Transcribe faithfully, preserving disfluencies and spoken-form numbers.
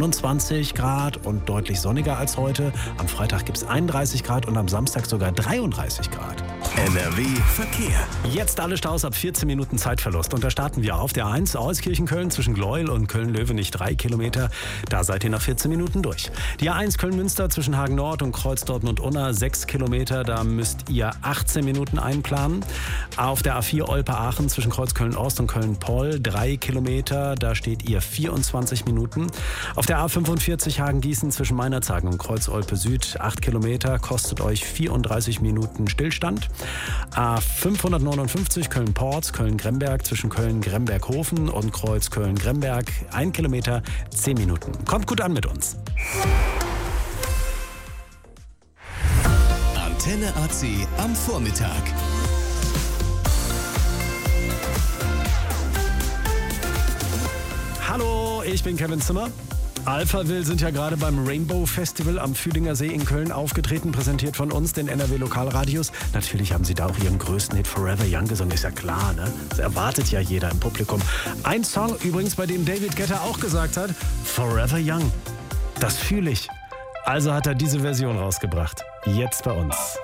neunundzwanzig Grad und deutlich sonniger als heute. Am Freitag gibt es einunddreißig Grad und am Samstag sogar dreiunddreißig Grad. N R W Verkehr. Jetzt alle Staus ab vierzehn Minuten Zeitverlust. Und da starten wir auf der eins Euskirchen-Köln zwischen Gleuel und Köln-Löwenich drei Kilometer. Da seid ihr nach vierzehn Minuten durch. Die A eins Köln-Münster zwischen Hagen-Nord und Kreuzdorten und Unna sechs Kilometer. Da müsst ihr achtzehn Minuten einplanen. Auf der A vier Olpe-Aachen zwischen Kreuzköln-Ost und Köln-Poll drei Kilometer. Da steht ihr vierundzwanzig Minuten. Auf der A fünfundvierzig Hagen-Gießen zwischen Meinerzhagen und Kreuz-Olpe-Süd acht Kilometer. Kostet euch vierunddreißig Minuten Stillstand. A fünfhundertneunundfünfzig Köln-Porz, Köln-Gremberg zwischen Köln-Gremberg-Hofen und Kreuz Köln-Gremberg ein Kilometer, zehn Minuten. Kommt gut an mit uns. Antenne A C am Vormittag. Hallo, ich bin Kevin Zimmer. Alphaville sind ja gerade beim Rainbow Festival am Fühlinger See in Köln aufgetreten, präsentiert von uns, den N R W Lokalradios. Natürlich haben sie da auch ihren größten Hit Forever Young gesungen, ist ja klar, ne? Das erwartet ja jeder im Publikum. Ein Song übrigens, bei dem David Guetta auch gesagt hat, Forever Young, das fühle ich. Also hat er diese Version rausgebracht, jetzt bei uns.